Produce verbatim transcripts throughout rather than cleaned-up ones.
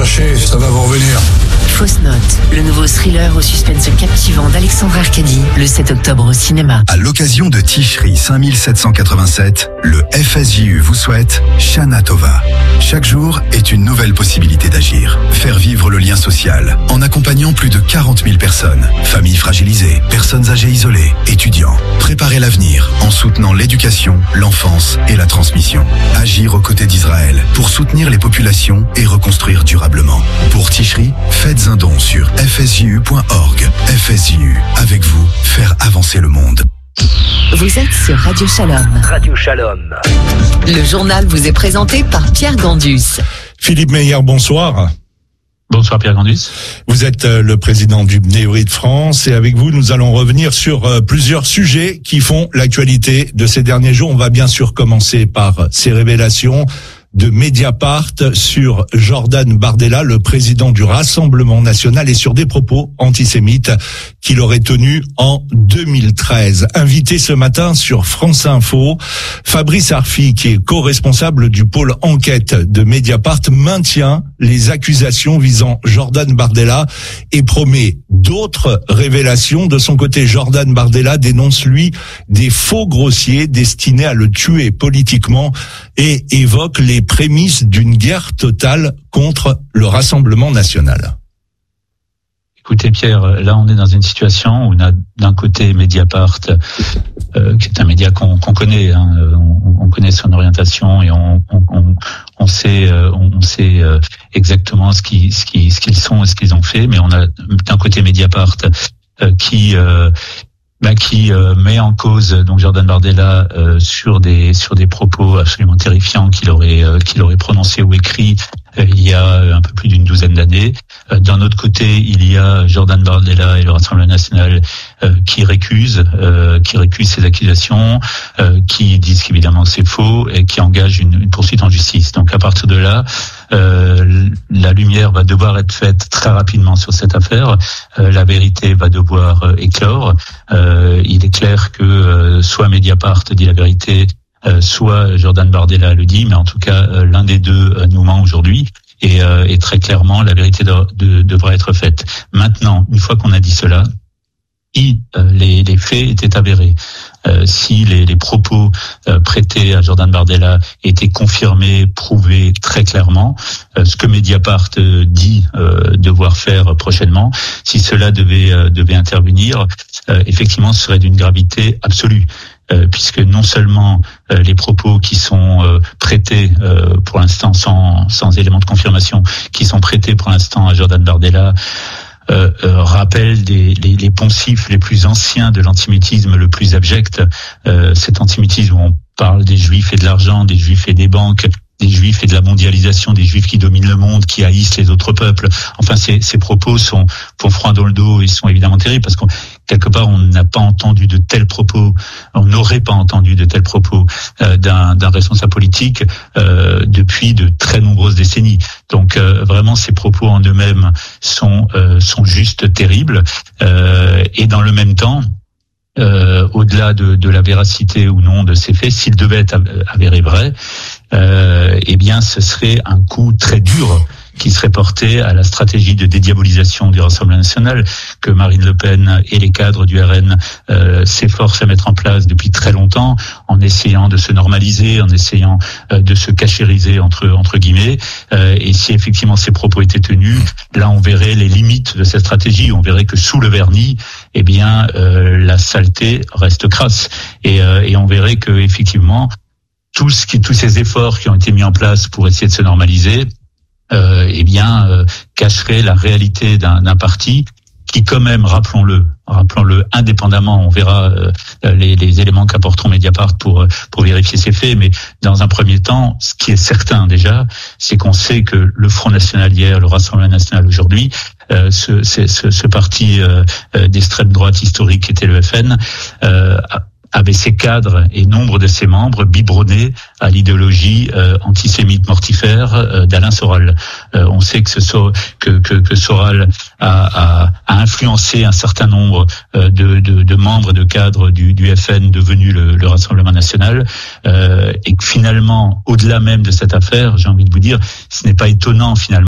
chercher, ça va vous revenir. Fausse note, le nouveau thriller au suspense captivant d'Alexandre Arcadi, le sept octobre au cinéma. À l'occasion de Tishri cinq mille sept cent quatre-vingt-sept, le F S J U vous souhaite Shana Tova. Chaque jour est une nouvelle possibilité d'agir. Faire vivre le lien social en accompagnant plus de quarante mille personnes. Familles fragilisées, personnes âgées isolées, étudiants. Préparer l'avenir en soutenant l'éducation, l'enfance et la transmission. Agir aux côtés d'Israël pour soutenir les populations et reconstruire durablement. Pour Tishri, faites un don sur f s j u point org. F S J U, avec vous, faire avancer le monde. Vous êtes sur Radio Shalom. Radio Shalom. Le journal vous est présenté par Pierre Gandus. Philippe Meyer, bonsoir. Bonsoir Pierre Gandus. Vous êtes le président du Bnéori de France et avec vous, nous allons revenir sur plusieurs sujets qui font l'actualité de ces derniers jours. On va bien sûr commencer par ces révélations de Mediapart sur Jordan Bardella, le président du Rassemblement national, et sur des propos antisémites qu'il aurait tenus en deux mille treize. Invité ce matin sur France Info, Fabrice Arfi, qui est co-responsable du pôle enquête de Mediapart, maintient les accusations visant Jordan Bardella et promet d'autres révélations. De son côté, Jordan Bardella dénonce, lui, des faux grossiers destinés à le tuer politiquement et évoque les prémices d'une guerre totale contre le Rassemblement national. Écoutez Pierre, là on est dans une situation où on a d'un côté Mediapart, euh, qui est un média qu'on, qu'on connaît, hein, on, on connaît son orientation et on, on, on, on sait, euh, on sait euh, exactement ce qu'ils, ce qu'ils, ce qu'ils sont et ce qu'ils ont fait, mais on a d'un côté Mediapart euh, qui euh, Bah, qui euh, met en cause donc Jordan Bardella euh, sur des sur des propos absolument terrifiants qu'il aurait euh, qu'il aurait prononcés ou écrits euh, il y a un peu plus d'une douzaine d'années. Euh, d'un autre côté, il y a Jordan Bardella et le Rassemblement national euh, qui récusent euh, qui récusent ces accusations, euh, qui disent qu'évidemment c'est faux et qui engagent une, une poursuite en justice. Donc à partir de là, euh, la lumière va devoir être faite très rapidement sur cette affaire. Euh, la vérité va devoir euh, éclore. Euh, il est clair que euh, soit Mediapart dit la vérité, euh, soit Jordan Bardella le dit, mais en tout cas euh, l'un des deux euh, nous ment aujourd'hui. Et, euh, et très clairement, la vérité de, de, devra être faite. Maintenant, une fois qu'on a dit cela, si euh, les, les faits étaient avérés, euh, si les, les propos euh, prêtés à Jordan Bardella étaient confirmés, prouvés très clairement, euh, ce que Mediapart euh, dit euh, devoir faire prochainement, si cela devait euh, devait intervenir, euh, effectivement, ce serait d'une gravité absolue. Euh, puisque non seulement euh, les propos qui sont euh, prêtés euh, pour l'instant sans sans éléments de confirmation, qui sont prêtés pour l'instant à Jordan Bardella, Euh, euh, rappelle des, les, les poncifs les plus anciens de l'antisémitisme le plus abject, euh, cet antisémitisme où on parle des juifs et de l'argent, des juifs et des banques, des juifs et de la mondialisation, des juifs qui dominent le monde, qui haïssent les autres peuples. Enfin, ces, ces propos sont font froid dans le dos et sont évidemment terribles parce qu'on quelque part on n'a pas entendu de tels propos, on n'aurait pas entendu de tels propos euh, d'un, d'un responsable politique euh, depuis de très nombreuses décennies. Donc euh, vraiment, ces propos en eux-mêmes sont euh, sont juste terribles euh, et dans le même temps. Euh, au-delà de, de la véracité ou non de ces faits, s'ils devaient être avérés vrais, euh, eh bien, ce serait un coup très dur qui serait porté à la stratégie de dédiabolisation du Rassemblement national que Marine Le Pen et les cadres du R N euh, s'efforcent à mettre en place depuis très longtemps, en essayant de se normaliser, en essayant euh, de se cachériser entre entre guillemets. Euh, et si effectivement ces propos étaient tenus, là on verrait les limites de cette stratégie. On verrait que sous le vernis, eh bien euh, la saleté reste crasse, et, euh, et on verrait que effectivement tout ce qui, tous ces efforts qui ont été mis en place pour essayer de se normaliser, Euh, eh bien, euh, cacherait la réalité d'un, d'un parti qui, quand même, rappelons-le, rappelons-le, indépendamment, on verra euh, les, les éléments qu'apporteront Mediapart pour pour vérifier ces faits, mais dans un premier temps, ce qui est certain déjà, c'est qu'on sait que le Front National hier, le Rassemblement National aujourd'hui, euh, ce, ce, ce parti euh, d'extrême droite historique qui était le F N, euh, avait ses cadres et nombre de ses membres biberonnés à l'idéologie euh, antisémite mortifère euh, d'Alain Soral. Euh, on sait que, ce so, que, que, que Soral a, a, a influencé un certain nombre euh, de, de, de membres, de cadres du, du F N devenu le, le Rassemblement national, euh, et que finalement, au-delà même de cette affaire, j'ai envie de vous dire, ce n'est pas étonnant finalement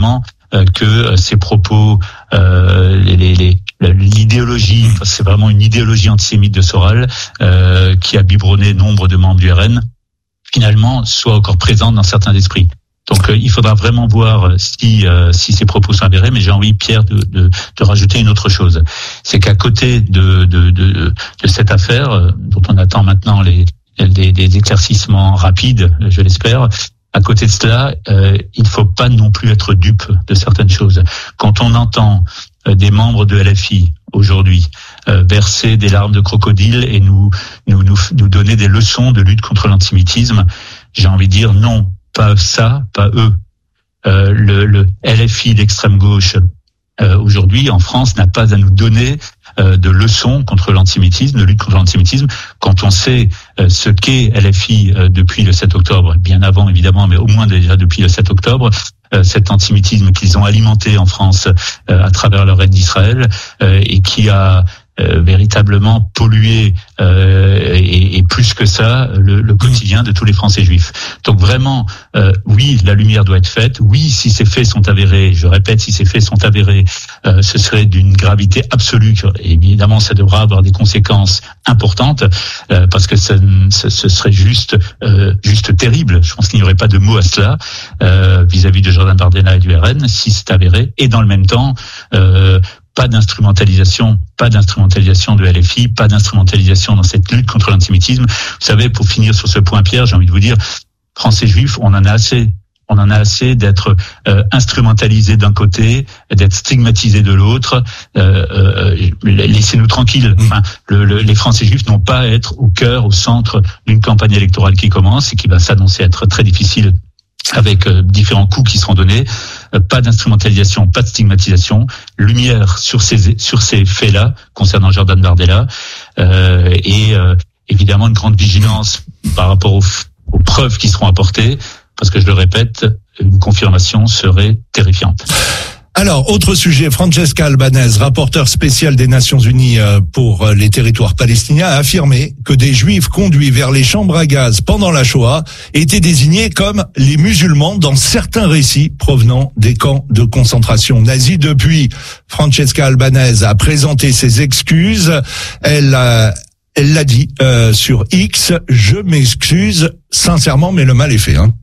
euh, que euh, ces propos, euh, les, les, les, l'idéologie, enfin, c'est vraiment une idéologie antisémite de Soral euh, qui a biberonné nombre de membres du R N, finalement soit encore présente dans certains esprits. Donc euh, il faudra vraiment voir si euh, si ces propos sont avérés, mais j'ai envie, Pierre, de, de, de rajouter une autre chose. C'est qu'à côté de, de, de, de cette affaire, euh, dont on attend maintenant les, des, des éclaircissements rapides, je l'espère, à côté de cela, euh, il ne faut pas non plus être dupe de certaines choses. Quand on entend euh, des membres de L F I aujourd'hui euh, verser des larmes de crocodile et nous, nous, nous, nous donner des leçons de lutte contre l'antisémitisme, j'ai envie de dire non. Pas ça, pas eux. Euh, le, le L F I d'extrême gauche euh, aujourd'hui en France n'a pas à nous donner euh, de leçons contre l'antisémitisme, de lutte contre l'antisémitisme, quand on sait euh, ce qu'est L F I euh, depuis le sept octobre, bien avant évidemment, mais au moins déjà depuis le sept octobre. Euh, cet antisémitisme qu'ils ont alimenté en France euh, à travers leur aide d'Israël euh, et qui a Euh, véritablement polluer euh, et, et plus que ça le, le quotidien de tous les Français juifs. Donc vraiment, euh, oui, la lumière doit être faite. Oui, si ces faits sont avérés, je répète, si ces faits sont avérés, euh, ce serait d'une gravité absolue. Et évidemment, ça devra avoir des conséquences importantes euh, parce que ça, ce, ce serait juste, euh, juste terrible. Je pense qu'il n'y aurait pas de mots à cela euh, vis-à-vis de Jordan Bardella et du R N si c'est avéré. Et dans le même temps, euh, pas d'instrumentalisation, pas d'instrumentalisation de L F I, pas d'instrumentalisation dans cette lutte contre l'antisémitisme. Vous savez, pour finir sur ce point, Pierre, j'ai envie de vous dire, Français juifs, on en a assez. On en a assez d'être euh, instrumentalisés d'un côté, d'être stigmatisés de l'autre. Euh, euh, laissez-nous tranquilles. Enfin, le, le, les Français juifs n'ont pas à être au cœur, au centre d'une campagne électorale qui commence et qui va s'annoncer être très difficile avec euh, différents coups qui seront donnés. Euh, pas d'instrumentalisation, pas de stigmatisation. Lumière sur ces sur ces faits-là concernant Jordan Bardella euh, et euh, évidemment une grande vigilance par rapport aux, aux preuves qui seront apportées. Parce que je le répète, une confirmation serait terrifiante. Alors, autre sujet, Francesca Albanese, rapporteure spéciale des Nations Unies pour les territoires palestiniens, a affirmé que des Juifs conduits vers les chambres à gaz pendant la Shoah étaient désignés comme les musulmans dans certains récits provenant des camps de concentration nazis. Depuis, Francesca Albanese a présenté ses excuses. Elle a Elle l'a dit euh, sur X, je m'excuse sincèrement, mais le mal est fait. Hein.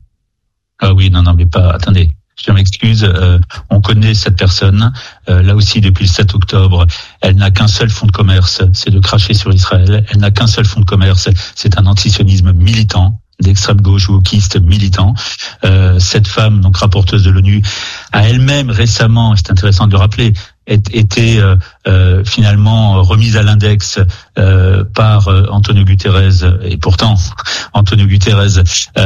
Ah oui, non, non, mais pas, attendez, je m'excuse, euh, on connaît cette personne, euh, là aussi depuis le sept octobre, elle n'a qu'un seul fonds de commerce, c'est de cracher sur Israël, elle n'a qu'un seul fonds de commerce, c'est un antisionisme militant, d'extrême gauche wokiste militant. Euh, cette femme, donc rapporteuse de l'ONU, a elle-même récemment, c'est intéressant de le rappeler, été euh, euh, finalement remise à l'index euh, par euh, Antonio Guterres, et pourtant Antonio Guterres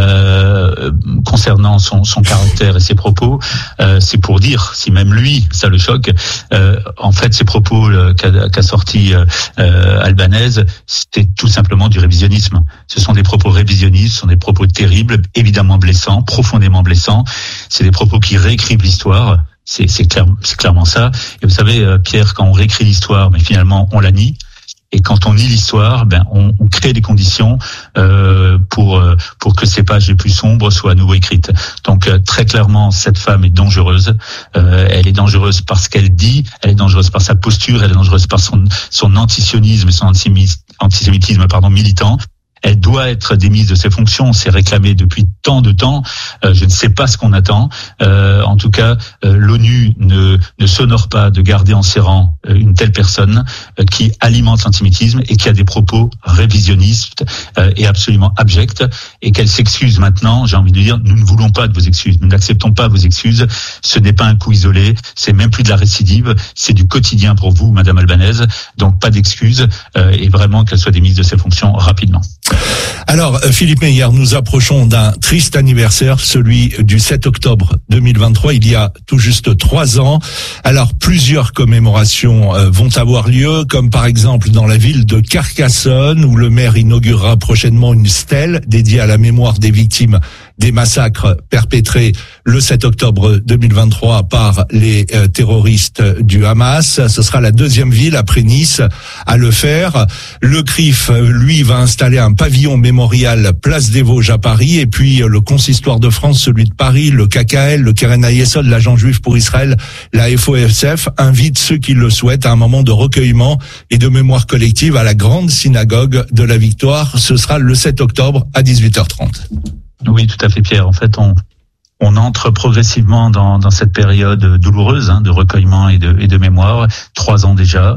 euh, concernant son, son caractère et ses propos, euh, c'est pour dire, si même lui ça le choque, euh, en fait ces propos euh, qu'a, qu'a sorti euh, Albanese, c'était tout simplement du révisionnisme. Ce sont des propos révisionnistes, ce sont des propos terribles, évidemment blessants, profondément blessants. C'est des propos qui réécrivent l'histoire. C'est, c'est, clair, c'est clairement ça. Et vous savez, Pierre, quand on réécrit l'histoire, mais finalement on la nie. Et quand on nie l'histoire, ben on, on crée des conditions euh, pour pour que ces pages les plus sombres soient à nouveau écrites. Donc euh, très clairement, cette femme est dangereuse. Euh, elle est dangereuse parce qu'elle dit, elle est dangereuse par sa posture, elle est dangereuse par son son antisionisme et son antisémitisme pardon militant. Elle doit être démise de ses fonctions. C'est réclamé depuis tant de temps. Euh, je ne sais pas ce qu'on attend. Euh, en tout cas, euh, l'ONU ne, ne s'honore pas de garder en ses rangs euh, une telle personne euh, qui alimente l'antisémitisme et qui a des propos révisionnistes euh, et absolument abjects. Et qu'elle s'excuse maintenant. J'ai envie de dire, nous ne voulons pas de vos excuses. Nous n'acceptons pas vos excuses. Ce n'est pas un coup isolé. C'est même plus de la récidive. C'est du quotidien pour vous, Madame Albanese. Donc pas d'excuses euh, et vraiment qu'elle soit démise de ses fonctions rapidement. Alors, Philippe Meyer, nous approchons d'un triste anniversaire, celui du sept octobre deux mille vingt-trois, il y a tout juste trois ans. Alors, plusieurs commémorations euh, vont avoir lieu, comme par exemple dans la ville de Carcassonne, où le maire inaugurera prochainement une stèle dédiée à la mémoire des victimes des massacres perpétrés le sept octobre deux mille vingt-trois par les euh, terroristes du Hamas. Ce sera la deuxième ville après Nice à le faire. Le C R I F, lui, va installer un pavillon mémorial place des Vosges à Paris, et puis le Consistoire de France, celui de Paris, le K K L, le Keren Hayesod, l'Agent juif pour Israël, la F O S F invitent ceux qui le souhaitent à un moment de recueillement et de mémoire collective à la grande synagogue de la Victoire. Ce sera le sept octobre à dix-huit heures trente. Oui, tout à fait, Pierre. En fait, on on entre progressivement dans dans cette période douloureuse hein, de recueillement et de et de mémoire. Trois ans déjà,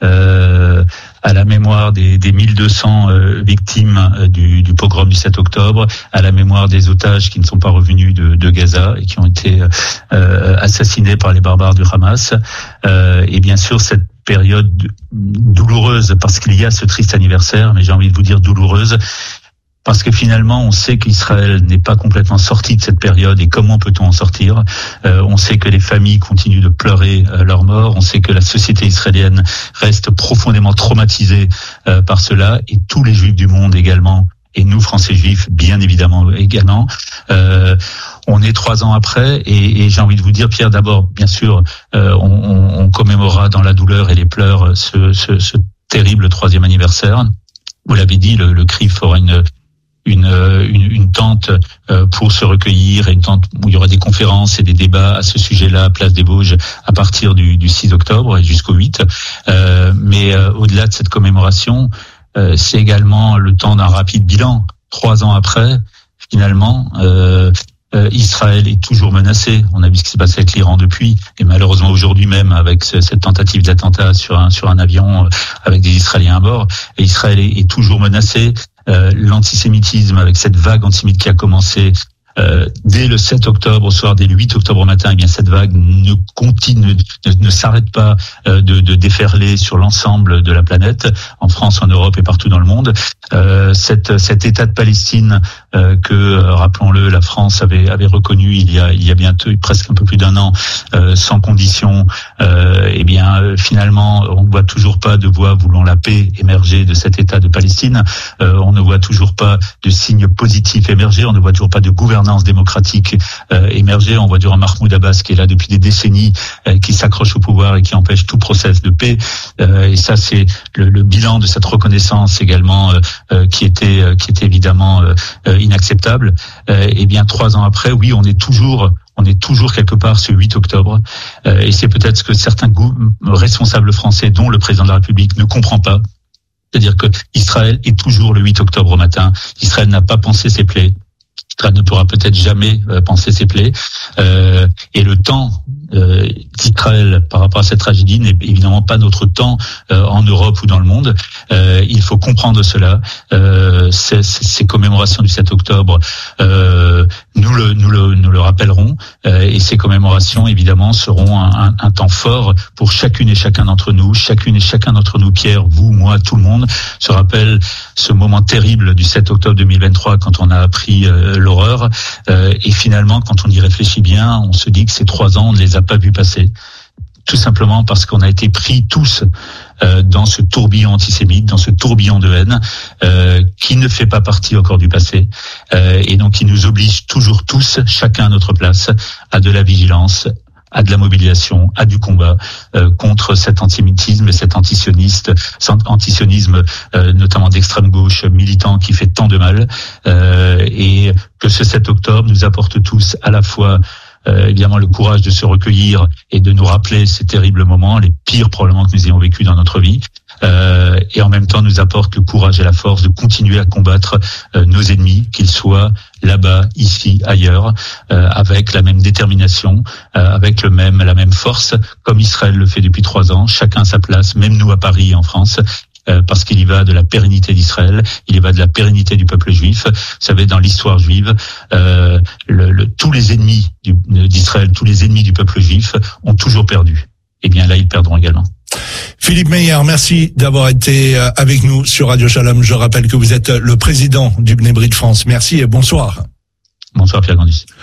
euh, à la mémoire des des mille deux cents euh, victimes euh, du du pogrom du sept octobre, à la mémoire des otages qui ne sont pas revenus de de Gaza et qui ont été euh, assassinés par les barbares du Hamas. Euh, et bien sûr cette période douloureuse parce qu'il y a ce triste anniversaire, mais j'ai envie de vous dire douloureuse. Parce que finalement, on sait qu'Israël n'est pas complètement sorti de cette période, et comment peut-on en sortir ? euh, On sait que les familles continuent de pleurer euh, leur mort, on sait que la société israélienne reste profondément traumatisée euh, par cela, et tous les Juifs du monde également, et nous Français Juifs bien évidemment également. Euh, on est trois ans après, et, et j'ai envie de vous dire, Pierre, d'abord, bien sûr, euh, on, on, on commémorera dans la douleur et les pleurs ce, ce, ce terrible troisième anniversaire. Vous l'avez dit, le, le C R I F aura une Une, une, une tente pour se recueillir, et une tente où il y aura des conférences et des débats à ce sujet-là, place des Vosges, à partir du, du six octobre et jusqu'au huit. Euh, mais euh, au-delà de cette commémoration, euh, c'est également le temps d'un rapide bilan. Trois ans après, finalement, euh, euh, Israël est toujours menacé. On a vu ce qui s'est passé avec l'Iran depuis, et malheureusement aujourd'hui même avec ce, cette tentative d'attentat sur un sur un avion avec des Israéliens à bord. Et Israël est, est toujours menacé. Euh, l'antisémitisme, avec cette vague antisémite qui a commencé euh, dès le sept octobre au soir, dès le huit octobre au matin, eh bien cette vague ne continue, ne, ne s'arrête pas euh, de, de déferler sur l'ensemble de la planète, en France, en Europe et partout dans le monde. Euh, cette, cet État de Palestine euh, que, euh, rappelons-le, la France avait, avait reconnu il y a, il y a bientôt presque un peu plus d'un an, euh, sans condition. Euh, eh bien, euh, finalement, on ne voit toujours pas de voix voulant la paix émerger de cet État de Palestine. Euh, on ne voit toujours pas de signes positifs émerger. On ne voit toujours pas de gouvernance démocratique euh, émerger. On voit durant Mahmoud Abbas qui est là depuis des décennies, euh, qui s'accroche au pouvoir et qui empêche tout process de paix. Euh, et ça, c'est le, le bilan de cette reconnaissance également euh, euh, qui était euh, qui était évidemment euh, inacceptable. Euh, et bien trois ans après, oui, on est toujours On est toujours quelque part ce huit octobre, euh, et c'est peut-être ce que certains responsables français, dont le président de la République, ne comprend pas. C'est-à-dire que Israël est toujours le huit octobre au matin. Israël n'a pas pensé ses plaies. Israël ne pourra peut-être jamais euh, penser ses plaies. Euh, et le temps euh, d'Israël par rapport à cette tragédie n'est évidemment pas notre temps euh, en Europe ou dans le monde. Euh, il faut comprendre cela. Euh, ces, ces commémorations du sept octobre, euh, nous le nous le nous le rappellerons. Euh, et ces commémorations, évidemment, seront un, un, un temps fort pour chacune et chacun d'entre nous. Chacune et chacun d'entre nous, Pierre, vous, moi, tout le monde, se rappelle ce moment terrible du sept octobre deux mille vingt-trois, quand on a appris euh, l'horreur. Euh, et finalement, quand on y réfléchit bien, on se dit que ces trois ans, on ne les a pas vus passer. Tout simplement parce qu'on a été pris tous euh, dans ce tourbillon antisémite, dans ce tourbillon de haine, euh, qui ne fait pas partie encore du passé, euh, et donc qui nous oblige toujours tous, chacun à notre place, à de la vigilance, à de la mobilisation, à du combat euh, contre cet antisémitisme et cet antisioniste, cet antisionisme euh, notamment d'extrême gauche militant qui fait tant de mal, euh, et que ce sept octobre nous apporte tous à la fois Euh, évidemment le courage de se recueillir et de nous rappeler ces terribles moments, les pires probablement que nous ayons vécu dans notre vie, euh, et en même temps nous apporte le courage et la force de continuer à combattre euh, nos ennemis, qu'ils soient là-bas, ici, ailleurs, euh, avec la même détermination, euh, avec le même la même force, comme Israël le fait depuis trois ans, chacun à sa place, même nous à Paris, en France. Euh, parce qu'il y va de la pérennité d'Israël, il y va de la pérennité du peuple juif. Vous savez, dans l'histoire juive, euh, le, le, tous les ennemis du, d'Israël, tous les ennemis du peuple juif ont toujours perdu. Et bien là, ils perdront également. Philippe Meyer, merci d'avoir été avec nous sur Radio Shalom. Je rappelle que vous êtes le président du Bnei Brit de France. Merci et bonsoir. Bonsoir Pierre Gandis.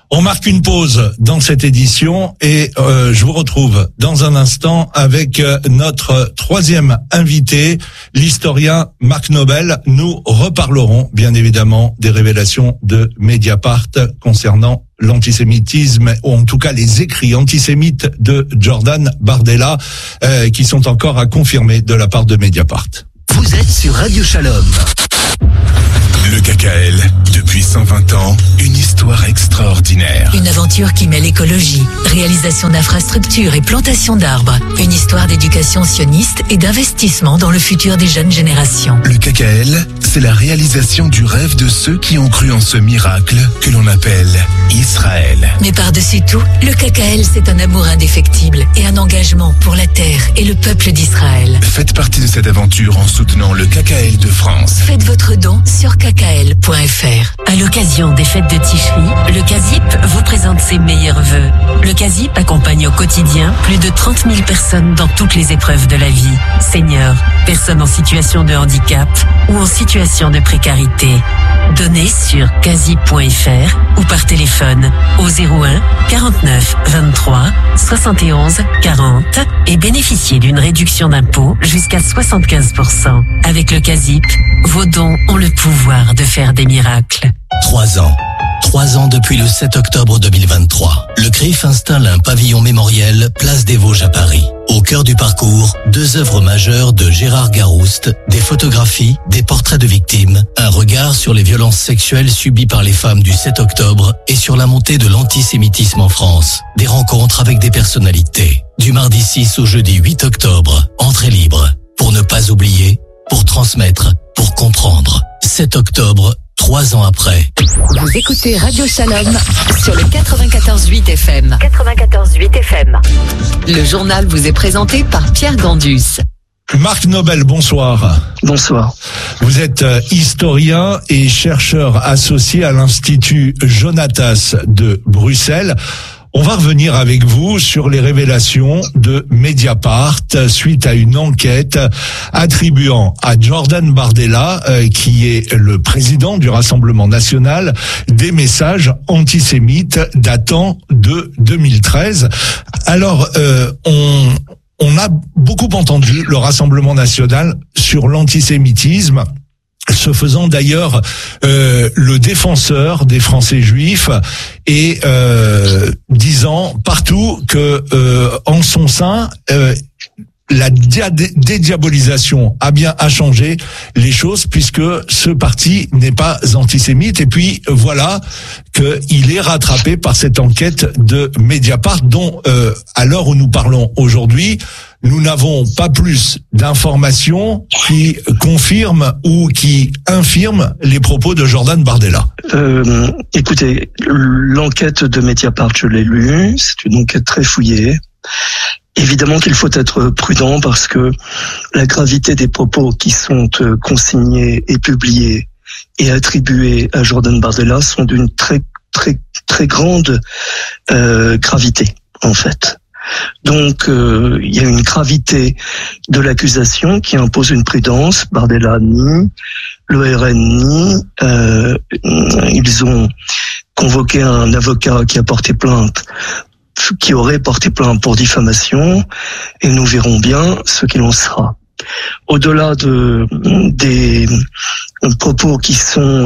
On marque une pause dans cette édition et euh, je vous retrouve dans un instant avec euh, notre troisième invité, l'historien Marc Nobel. Nous reparlerons bien évidemment des révélations de Mediapart concernant l'antisémitisme, ou en tout cas les écrits antisémites de Jordan Bardella, euh, qui sont encore à confirmer de la part de Mediapart. Vous êtes sur Radio Shalom. Le K K L, depuis cent vingt ans, une histoire extraordinaire. Une aventure qui mêle écologie, réalisation d'infrastructures et plantation d'arbres. Une histoire d'éducation sioniste et d'investissement dans le futur des jeunes générations. Le K K L, c'est la réalisation du rêve de ceux qui ont cru en ce miracle que l'on appelle Israël. Mais par-dessus tout, le K K L, c'est un amour indéfectible et un engagement pour la terre et le peuple d'Israël. Faites partie de cette aventure en soutenant le K K L de France. Faites votre don sur k k l point f r. À l'occasion des fêtes de Tishri, le CASIP vous présente ses meilleurs vœux. Le CASIP accompagne au quotidien plus de trente mille personnes dans toutes les épreuves de la vie. Seniors, personnes en situation de handicap ou en situation de précarité. Donnez sur casip point f r ou par téléphone au zéro un quarante-neuf vingt-trois soixante et onze quarante et bénéficiez d'une réduction d'impôt jusqu'à soixante-quinze pour cent. Avec le CASIP, vos dons ont le pouvoir de faire des miracles. Trois ans. Trois ans depuis le sept octobre deux mille vingt-trois. Le C R I F installe un pavillon mémoriel place des Vosges à Paris. Au cœur du parcours, deux œuvres majeures de Gérard Garouste, des photographies, des portraits de victimes, un regard sur les violences sexuelles subies par les femmes du sept octobre et sur la montée de l'antisémitisme en France. Des rencontres avec des personnalités. Du mardi six au jeudi huit octobre, entrée libre. Pour ne pas oublier, pour transmettre, pour comprendre. sept octobre, trois ans après. Vous écoutez Radio Shalom sur le quatre-vingt-quatorze huit F M. quatre-vingt-quatorze huit F M. Le journal vous est présenté par Pierre Gandus. Marc Nobel, bonsoir. Bonsoir. Vous êtes historien et chercheur associé à l'Institut Jonatas de Bruxelles. On va revenir avec vous sur les révélations de Mediapart suite à une enquête attribuant à Jordan Bardella, euh, qui est le président du Rassemblement national, des messages antisémites datant de deux mille treize. Alors, euh, on... On a beaucoup entendu le Rassemblement national sur l'antisémitisme, se faisant d'ailleurs euh, le défenseur des Français juifs et euh, disant partout que euh, en son sein euh, la dia- dédiabolisation a bien à changer les choses puisque ce parti n'est pas antisémite. Et puis voilà qu'il est rattrapé par cette enquête de Mediapart dont, euh, à l'heure où nous parlons aujourd'hui, nous n'avons pas plus d'informations qui confirment ou qui infirment les propos de Jordan Bardella. Euh, écoutez, l'enquête de Mediapart, je l'ai lue, c'est une enquête très fouillée. Évidemment qu'il faut être prudent parce que la gravité des propos qui sont consignés et publiés et attribués à Jordan Bardella sont d'une très très très grande euh, gravité en fait. Donc euh, il y a une gravité de l'accusation qui impose une prudence. Bardella nie, l'O R N nie. Euh, ils ont convoqué un avocat qui a porté plainte, qui aurait porté plainte pour diffamation, et nous verrons bien ce qu'il en sera. Au-delà de des propos qui sont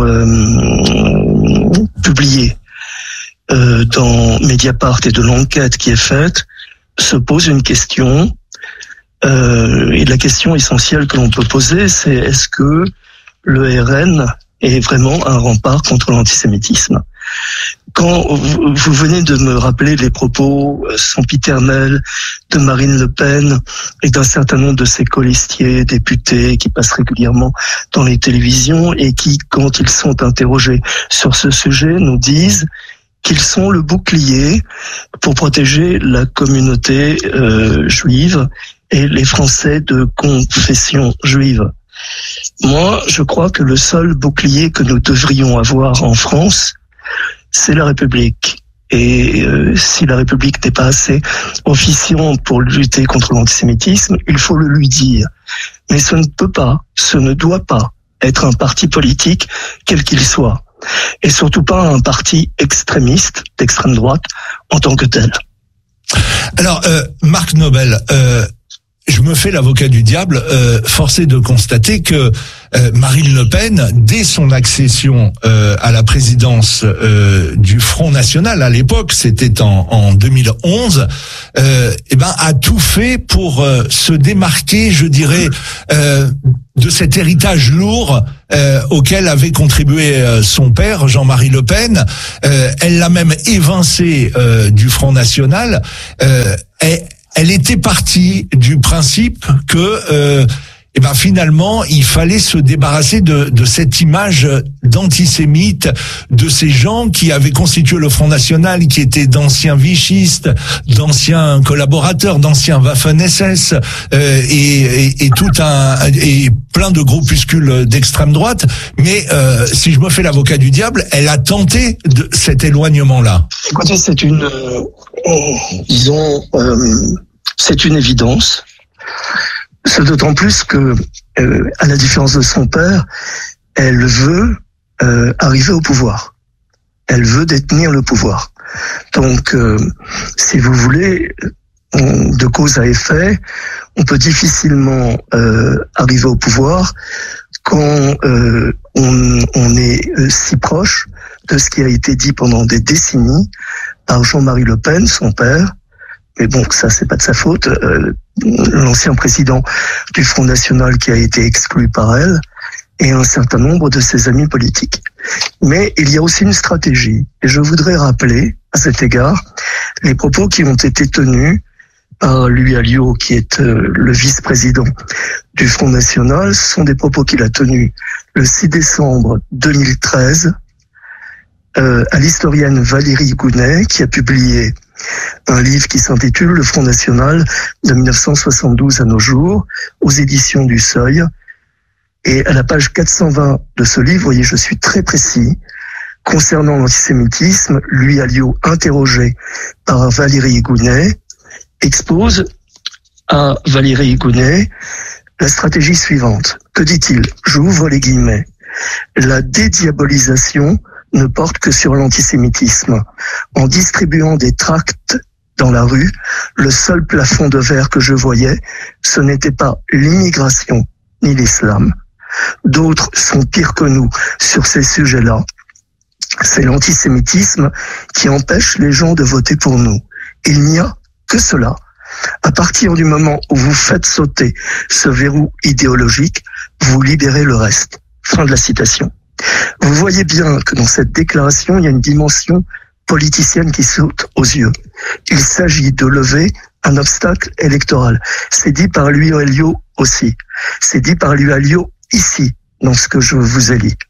euh, publiés euh, dans Mediapart et de l'enquête qui est faite, se pose une question, euh, et la question essentielle que l'on peut poser, c'est est-ce que le R N est vraiment un rempart contre l'antisémitisme ? Quand vous venez de me rappeler les propos sempiternels de Marine Le Pen et d'un certain nombre de ses colistiers, députés, qui passent régulièrement dans les télévisions et qui, quand ils sont interrogés sur ce sujet, nous disent qu'ils sont le bouclier pour protéger la communauté euh, juive et les Français de confession juive. Moi, je crois que le seul bouclier que nous devrions avoir en France, c'est la République. Et euh, si la République n'est pas assez officiante pour lutter contre l'antisémitisme, il faut le lui dire. Mais ce ne peut pas, ce ne doit pas être un parti politique, quel qu'il soit. et surtout pas un parti extrémiste d'extrême droite en tant que tel. Alors, euh, Marc Nobel, euh, je me fais l'avocat du diable, euh, forcé de constater que euh, Marine Le Pen, dès son accession euh, à la présidence euh, du Front National, à l'époque, c'était en, en deux mille onze, euh, eh ben, a tout fait pour euh, se démarquer, je dirais, euh, de cet héritage lourd euh, auquel avait contribué euh, son père, Jean-Marie Le Pen. Euh, elle l'a même évincé euh, du Front National. Euh, et, Elle était partie du principe que, euh, eh ben finalement, il fallait se débarrasser de, de cette image d'antisémite, de ces gens qui avaient constitué le Front National, qui étaient d'anciens vichistes, d'anciens collaborateurs, d'anciens Waffen-S S, euh, et, et, et tout un et plein de groupuscules d'extrême droite. Mais euh, si je me fais l'avocat du diable, elle a tenté de cet éloignement-là. Écoutez, c'est une, euh, disons, euh, c'est une évidence. C'est d'autant plus que, euh, à la différence de son père, elle veut euh, arriver au pouvoir. Elle veut détenir le pouvoir. Donc, euh, si vous voulez, on, de cause à effet, on peut difficilement euh, arriver au pouvoir quand euh, on, on est si proche de ce qui a été dit pendant des décennies par Jean-Marie Le Pen, son père. Mais bon, ça, c'est pas de sa faute. Euh, l'ancien président du Front National qui a été exclu par elle et un certain nombre de ses amis politiques. Mais il y a aussi une stratégie. Et je voudrais rappeler, à cet égard, les propos qui ont été tenus par Louis Alliot, qui est euh, le vice-président du Front National. Ce sont des propos qu'il a tenus le six décembre deux mille treize euh, à l'historienne Valérie Gounet, qui a publié un livre qui s'intitule Le Front National de mille neuf cent soixante-douze à nos jours, aux éditions du Seuil. Et à la page quatre cent vingt de ce livre, vous voyez, je suis très précis, concernant l'antisémitisme, Louis Alliot, interrogé par Valérie Gounet, expose à Valérie Gounet la stratégie suivante. Que dit-il? J'ouvre les guillemets. La dédiabolisation ne porte que sur l'antisémitisme. En distribuant des tracts dans la rue, le seul plafond de verre que je voyais, ce n'était pas l'immigration ni l'islam. D'autres sont pires que nous sur ces sujets-là. C'est l'antisémitisme qui empêche les gens de voter pour nous. Il n'y a que cela. À partir du moment où vous faites sauter ce verrou idéologique, vous libérez le reste. Fin de la citation. Vous voyez bien que dans cette déclaration, il y a une dimension politicienne qui saute aux yeux. Il s'agit de lever un obstacle électoral. C'est dit par Louis Alliot aussi. C'est dit par Louis Alliot ici, dans ce que je vous ai dit.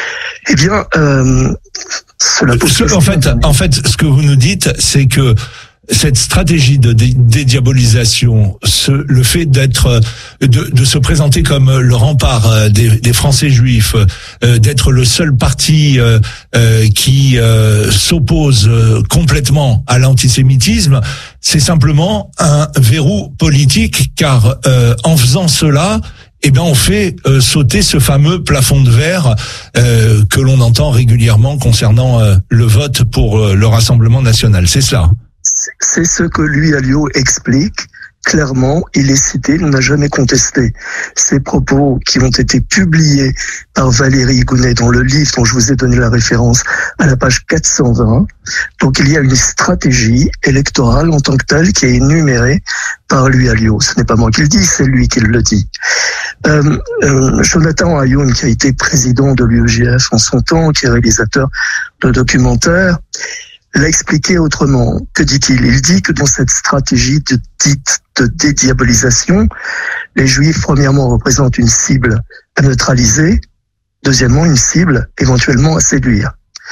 Eh bien, euh, cela pose en fait, en fait, ce que vous nous dites, c'est que cette stratégie de dé- dédiabolisation, ce, le fait d'être, de, de se présenter comme le rempart des, des Français juifs, euh, d'être le seul parti euh, euh, qui euh, s'oppose complètement à l'antisémitisme, c'est simplement un verrou politique, car euh, en faisant cela, eh ben on fait euh, sauter ce fameux plafond de verre euh, que l'on entend régulièrement concernant euh, le vote pour euh, le Rassemblement national. C'est cela. C'est ce que Louis Alliot explique. Clairement, il est cité, il n'a jamais contesté ces propos qui ont été publiés par Valérie Gounet dans le livre dont je vous ai donné la référence à la page quatre cent vingt. Donc il y a une stratégie électorale en tant que telle qui est énumérée par Louis Alliot. Ce n'est pas moi qui le dis, c'est lui qui le dit. Euh, euh, Jonathan Ayoun, qui a été président de l'U E J F en son temps, qui est réalisateur de documentaires, l'a expliqué autrement. Que dit-il? Il dit que dans cette stratégie de, dite de dédiabolisation, les Juifs, premièrement, représentent une cible à neutraliser, deuxièmement, une cible éventuellement à séduire.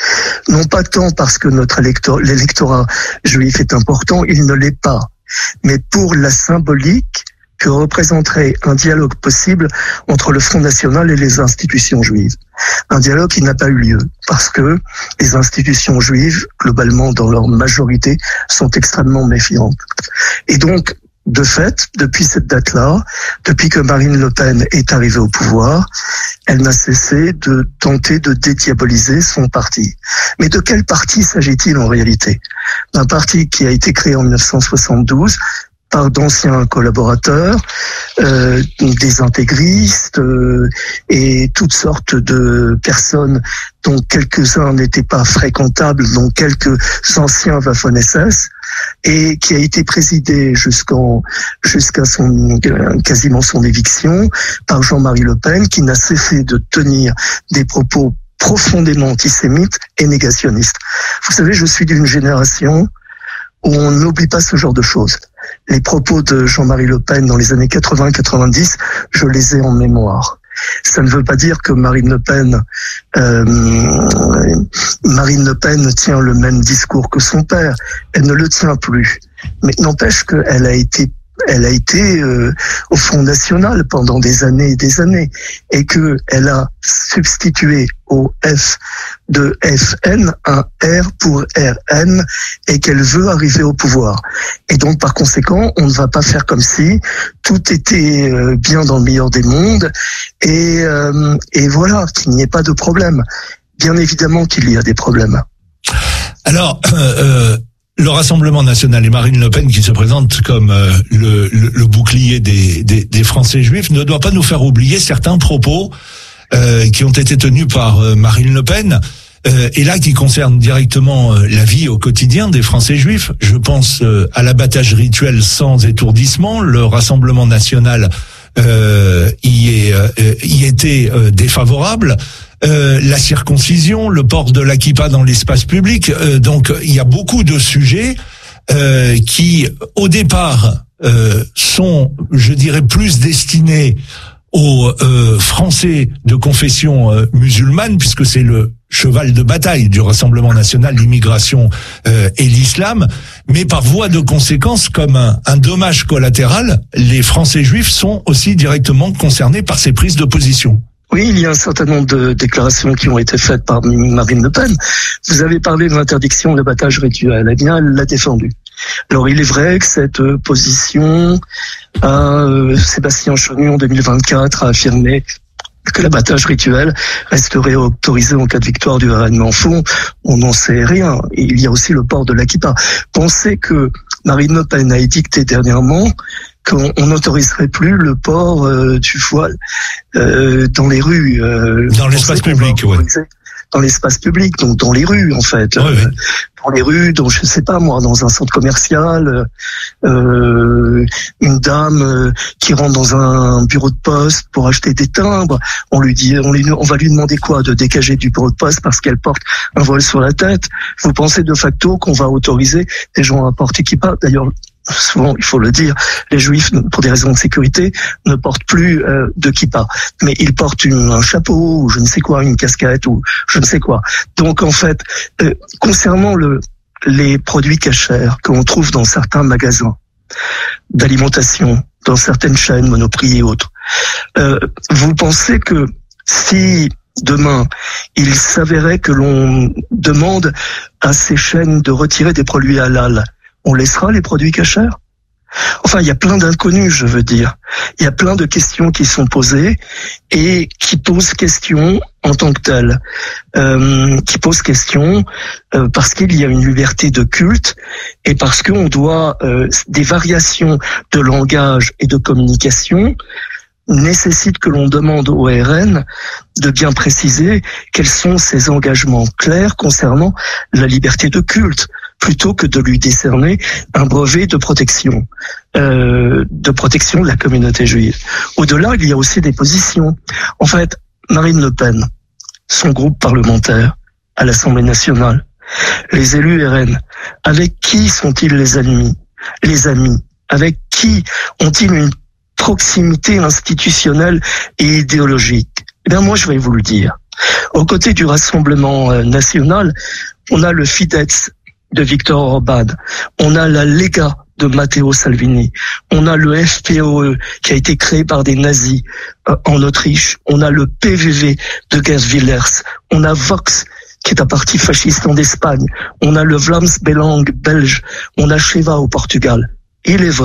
Non pas tant parce que notre électorat, l'électorat juif est important, il ne l'est pas, mais pour la symbolique que représenterait un dialogue possible entre le Front National et les institutions juives. Un dialogue qui n'a pas eu lieu, parce que les institutions juives, globalement dans leur majorité, sont extrêmement méfiantes. Et donc, de fait, depuis cette date-là, depuis que Marine Le Pen est arrivée au pouvoir, elle n'a cessé de tenter de dédiaboliser son parti. Mais de quel parti s'agit-il en réalité? D'un parti qui a été créé en mille neuf cent soixante-douze par d'anciens collaborateurs, euh, des intégristes euh, et toutes sortes de personnes dont quelques-uns n'étaient pas fréquentables, dont quelques anciens Waffen-S S, et qui a été présidé jusqu'en jusqu'à son quasiment son éviction par Jean-Marie Le Pen, qui n'a cessé de tenir des propos profondément antisémites et négationnistes. Vous savez, je suis d'une génération où on n'oublie pas ce genre de choses. Les propos de Jean-Marie Le Pen dans les années quatre-vingts quatre-vingt-dix, je les ai en mémoire. Ça ne veut pas dire que Marine Le Pen, euh, Marine Le Pen tient le même discours que son père. Elle ne le tient plus. Mais n'empêche qu'elle a été Elle a été euh, au Front National pendant des années et des années, et que elle a substitué au F de F N un R pour R N, et qu'elle veut arriver au pouvoir. Et donc, par conséquent, on ne va pas faire comme si tout était euh, bien dans le meilleur des mondes, et, euh, et voilà, qu'il n'y ait pas de problème. Bien évidemment qu'il y a des problèmes. Alors, euh, euh... le Rassemblement national et Marine Le Pen, qui se présente comme euh, le, le, le bouclier des, des, des Français juifs, ne doit pas nous faire oublier certains propos euh, qui ont été tenus par euh, Marine Le Pen, euh, et là qui concernent directement euh, la vie au quotidien des Français juifs. Je pense euh, à l'abattage rituel sans étourdissement. Le Rassemblement national euh, y, est, euh, y était euh, défavorable. Euh, la circoncision, le port de la kippa dans l'espace public. Euh, donc, il y a beaucoup de sujets euh, qui, au départ, euh, sont, je dirais, plus destinés aux euh, Français de confession euh, musulmane, puisque c'est le cheval de bataille du Rassemblement national, l'immigration euh, et l'islam. Mais par voie de conséquence, comme un, un dommage collatéral, les Français juifs sont aussi directement concernés par ces prises de position. Oui, il y a un certain nombre de déclarations qui ont été faites par Marine Le Pen. Vous avez parlé de l'interdiction de l'abattage rituel. Eh bien, elle l'a défendu. Alors, il est vrai que cette position, euh, Sébastien Chenu, en deux mille vingt-quatre, a affirmé que l'abattage rituel resterait autorisé en cas de victoire du R N. Mais en fond, on n'en sait rien. Et il y a aussi le port de la kippa. Pensez que Marine Le Pen a édicté dernièrement qu'on n'autoriserait plus le port euh, du voile euh, dans les rues. Euh, dans l'espace public, oui. Dans l'espace public, donc dans les rues, en fait. Oui, oui. Dans les rues, donc je sais pas moi, dans un centre commercial, euh, une dame euh, qui rentre dans un bureau de poste pour acheter des timbres, on lui dit, on, lui, on va lui demander quoi? De dégager du bureau de poste parce qu'elle porte un voile sur la tête. Vous pensez de facto qu'on va autoriser des gens à porter kippa? D'ailleurs, souvent, il faut le dire, les juifs, pour des raisons de sécurité, ne portent plus euh, de kippa. Mais ils portent une, un chapeau, ou je ne sais quoi, une casquette, ou je ne sais quoi. Donc, en fait, euh, concernant le, les produits cachers que l'on trouve dans certains magasins d'alimentation, dans certaines chaînes, Monoprix et autres, euh, vous pensez que si demain, il s'avérait que l'on demande à ces chaînes de retirer des produits halal, on laissera les produits cachers? Enfin, il y a plein d'inconnus, je veux dire. Il y a plein de questions qui sont posées et qui posent question en tant que telles. Euh, qui posent question euh, parce qu'il y a une liberté de culte et parce qu'on doit euh, des variations de langage et de communication nécessite que l'on demande au R N de bien préciser quels sont ses engagements clairs concernant la liberté de culte, plutôt que de lui décerner un brevet de protection, euh, de protection de la communauté juive. Au-delà, il y a aussi des positions. En fait, Marine Le Pen, son groupe parlementaire à l'Assemblée nationale, les élus R N, avec qui sont-ils les ennemis, les amis? Avec qui ont-ils une proximité institutionnelle et idéologique? Eh bien, moi, je vais vous le dire. Aux côtés du Rassemblement national, on a le Fidesz de Viktor Orban, on a la Lega de Matteo Salvini, on a le F P O E qui a été créé par des nazis euh, en Autriche, on a le P V V de Geert Wilders, on a Vox qui est un parti fasciste en Espagne, on a le Vlaams Belang belge, on a Cheva au Portugal. Il est vrai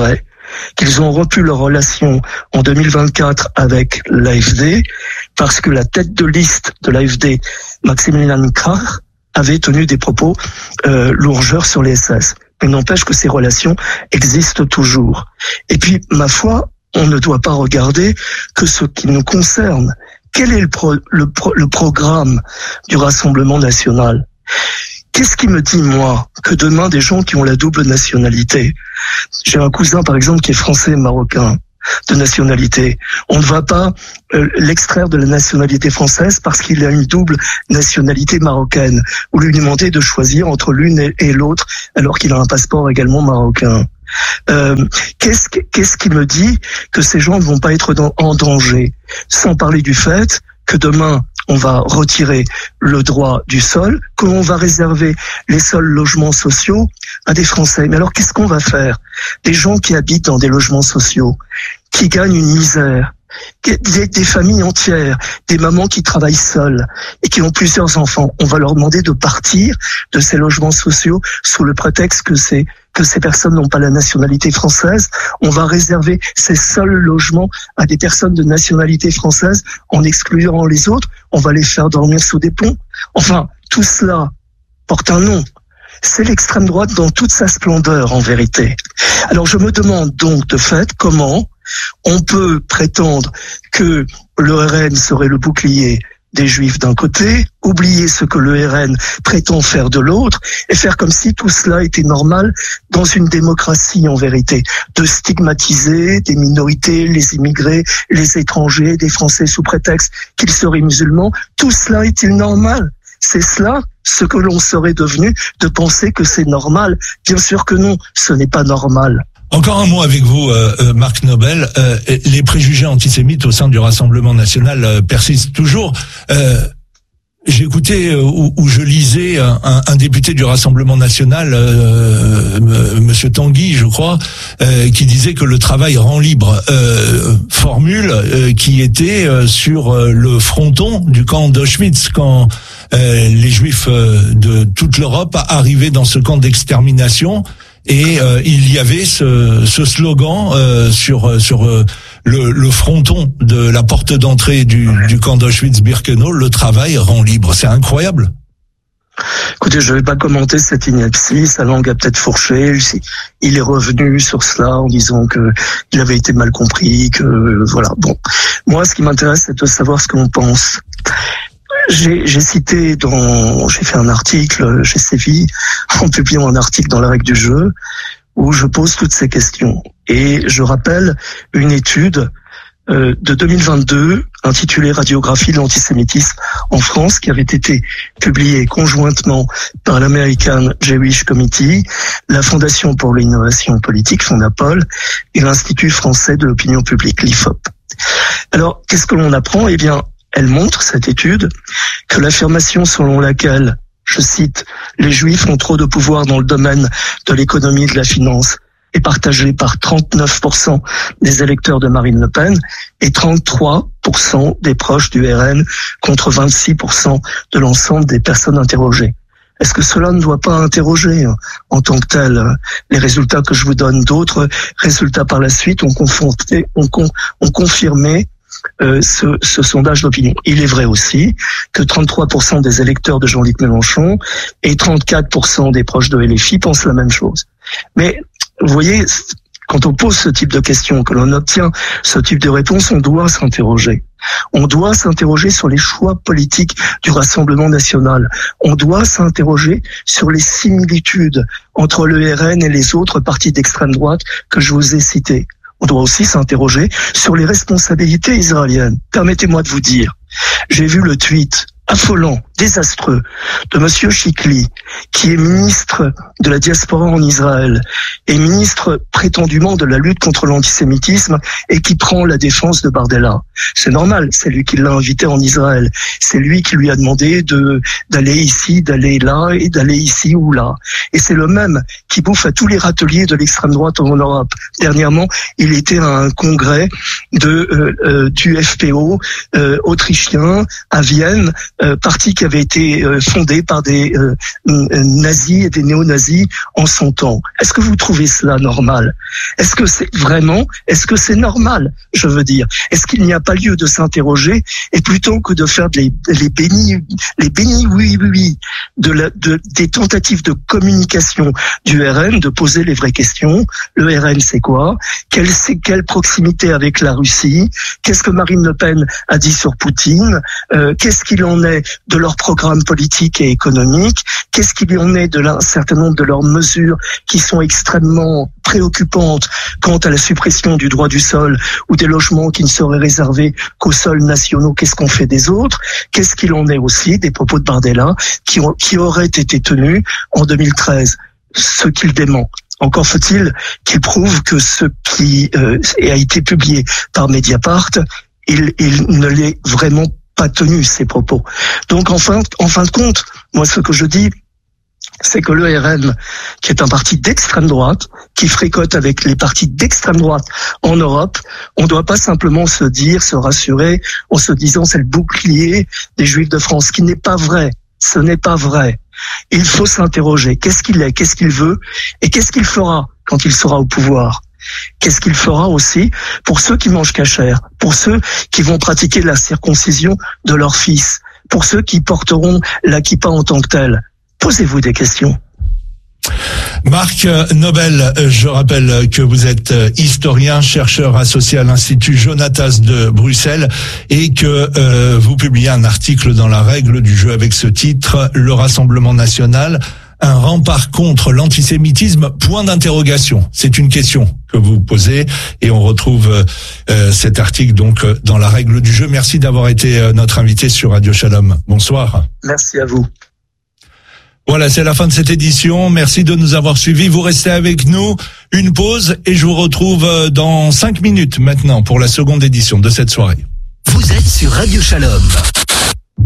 qu'ils ont rompu leur relation en deux mille vingt-quatre avec l'A F D parce que la tête de liste de l'A F D, Maximilian Krah, avait tenu des propos euh, lourgeurs sur les S S. Mais n'empêche que ces relations existent toujours. Et puis, ma foi, on ne doit pas regarder que ce qui nous concerne. Quel est le, pro, le, pro, le programme du Rassemblement national ? Qu'est-ce qui me dit, moi, que demain, des gens qui ont la double nationalité, j'ai un cousin, par exemple, qui est français et marocain, de nationalité, on ne va pas euh, l'extraire de la nationalité française parce qu'il a une double nationalité marocaine, ou lui demander de choisir entre l'une et, et l'autre alors qu'il a un passeport également marocain. Euh, qu'est-ce, qu'est-ce qui me dit que ces gens ne vont pas être dans, en danger, sans parler du fait que demain, on va retirer le droit du sol, qu'on va réserver les seuls logements sociaux à des Français. Mais alors, qu'est-ce qu'on va faire ? Des gens qui habitent dans des logements sociaux, qui gagnent une misère, des, des familles entières, des mamans qui travaillent seules et qui ont plusieurs enfants, on va leur demander de partir de ces logements sociaux sous le prétexte que c'est que ces personnes n'ont pas la nationalité française. On va réserver ces seuls logements à des personnes de nationalité française en excluant les autres. On va les faire dormir sous des ponts. Enfin, tout cela porte un nom. C'est l'extrême droite dans toute sa splendeur, en vérité. Alors, je me demande donc, de fait, comment on peut prétendre que le R N serait le bouclier des Juifs d'un côté, oublier ce que le R N prétend faire de l'autre, et faire comme si tout cela était normal dans une démocratie, en vérité, de stigmatiser des minorités, les immigrés, les étrangers, des Français sous prétexte qu'ils seraient musulmans. Tout cela est-il normal ? C'est cela ce que l'on serait devenu, de penser que c'est normal ? Bien sûr que non, ce n'est pas normal. Encore un mot avec vous, euh, Marc Nobel. Euh, les préjugés antisémites au sein du Rassemblement national euh, persistent toujours. Euh, J'ai écouté euh, où, où je lisais un, un député du Rassemblement national, euh, Monsieur Tanguy, je crois, euh, qui disait que le travail rend libre. Euh, formule euh, qui était euh, sur euh, le fronton du camp d'Auschwitz, quand euh, les Juifs euh, de toute l'Europe arrivaient dans ce camp d'extermination. Et euh, il y avait ce, ce slogan euh, sur sur euh, le, le fronton de la porte d'entrée du, du camp d'Auschwitz-Birkenau, le travail rend libre. C'est incroyable. Écoutez, je ne vais pas commenter cette ineptie, sa langue a peut-être fourché, il est revenu sur cela en disant que il avait été mal compris, que voilà. Bon, moi, ce qui m'intéresse, c'est de savoir ce qu'on pense. J'ai, j'ai cité dans, j'ai fait un article chez Séville, en publiant un article dans la règle du jeu, où je pose toutes ces questions. Et je rappelle une étude euh, de deux mille vingt-deux, intitulée Radiographie de l'antisémitisme en France, qui avait été publiée conjointement par l'American Jewish Committee, la Fondation pour l'innovation politique, Fondapol, et l'Institut français de l'opinion publique, l'I F O P. Alors, qu'est-ce que l'on apprend ? Eh bien, elle montre, cette étude, que l'affirmation selon laquelle, je cite, « les Juifs ont trop de pouvoir dans le domaine de l'économie et de la finance » est partagée par trente-neuf pour cent des électeurs de Marine Le Pen et trente-trois pour cent des proches du R N contre vingt-six pour cent de l'ensemble des personnes interrogées. Est-ce que cela ne doit pas interroger en tant que tel? Les résultats que je vous donne, d'autres résultats par la suite ont, confronté, ont, con, ont confirmé Euh, ce, ce sondage d'opinion. Il est vrai aussi que trente-trois pour cent des électeurs de Jean-Luc Mélenchon et trente-quatre pour cent des proches de L F I pensent la même chose. Mais vous voyez, quand on pose ce type de questions, que l'on obtient ce type de réponse, on doit s'interroger. On doit s'interroger sur les choix politiques du Rassemblement national. On doit s'interroger sur les similitudes entre le R N et les autres partis d'extrême droite que je vous ai cités. On doit aussi s'interroger sur les responsabilités israéliennes. Permettez-moi de vous dire, j'ai vu le tweet affolant, désastreux de Monsieur Chikli, qui est ministre de la diaspora en Israël et ministre prétendument de la lutte contre l'antisémitisme et qui prend la défense de Bardella. C'est normal, c'est lui qui l'a invité en Israël. C'est lui qui lui a demandé de d'aller ici, d'aller là et d'aller ici ou là. Et c'est le même qui bouffe à tous les râteliers de l'extrême droite en Europe. Dernièrement, il était à un congrès de euh, euh, du F P O euh, autrichien à Vienne, euh, parti qui avait été euh, fondé par des euh, nazis et des néo-nazis en son temps. Est-ce que vous trouvez cela normal? Est-ce que c'est vraiment, est-ce que c'est normal, je veux dire? Est-ce qu'il n'y a pas lieu de s'interroger et plutôt que de faire les, les bénis, les bénis oui, oui, oui, de la, de, des tentatives de communication du R N, de poser les vraies questions. Le R N, c'est quoi? Quelle, c'est, quelle proximité avec la Russie? Qu'est-ce que Marine Le Pen a dit sur Poutine? euh, Qu'est-ce qu'il en est de leur programme politique et économique? Qu'est-ce qu'il en est de un certain nombre de leurs mesures qui sont extrêmement préoccupantes quant à la suppression du droit du sol ou des logements qui ne seraient réservés qu'aux sols nationaux? Qu'est-ce qu'on fait des autres? Qu'est-ce qu'il en est aussi des propos de Bardella qui, ont, qui auraient été tenus en deux mille treize? Ce qu'il dément. Encore faut-il qu'il prouve que ce qui euh, a été publié par Mediapart, il, il ne l'est vraiment pas tenu, ces propos. Donc en fin, en fin de compte, moi ce que je dis, c'est que le R N, qui est un parti d'extrême droite, qui fréquente avec les partis d'extrême droite en Europe, on ne doit pas simplement se dire, se rassurer, en se disant c'est le bouclier des Juifs de France, ce qui n'est pas vrai. Ce n'est pas vrai. Il faut s'interroger. Qu'est-ce qu'il est? Qu'est-ce qu'il veut? Et qu'est-ce qu'il fera quand il sera au pouvoir? Qu'est-ce qu'il fera aussi pour ceux qui mangent cachère, pour ceux qui vont pratiquer la circoncision de leur fils, pour ceux qui porteront la kippa en tant que tel? Posez-vous des questions. Marc Nobel, je rappelle que vous êtes historien, chercheur associé à l'Institut Jonatas de Bruxelles et que euh, vous publiez un article dans La Règle du jeu avec ce titre, Le Rassemblement National, un rempart contre l'antisémitisme, point d'interrogation. C'est une question que vous posez et on retrouve euh, cet article donc dans La Règle du jeu. Merci d'avoir été notre invité sur Radio Shalom. Bonsoir. Merci à vous. Voilà, c'est la fin de cette édition. Merci de nous avoir suivis. Vous restez avec nous. Une pause et je vous retrouve dans cinq minutes maintenant pour la seconde édition de cette soirée. Vous êtes sur Radio Shalom.